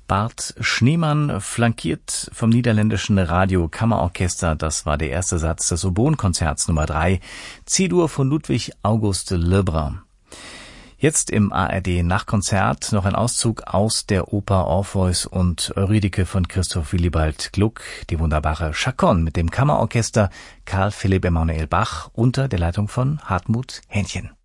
Bart Schneemann, flankiert vom niederländischen Radio-Kammerorchester. Das war der erste Satz des Oboenkonzerts Nummer 3, C-Dur von Ludwig August Lebrun. Jetzt im ARD Nachtkonzert noch ein Auszug aus der Oper Orpheus und Eurydike von Christoph Willibald Gluck, die wunderbare Chaconne mit dem Kammerorchester Carl Philipp Emanuel Bach unter der Leitung von Hartmut Hähnchen.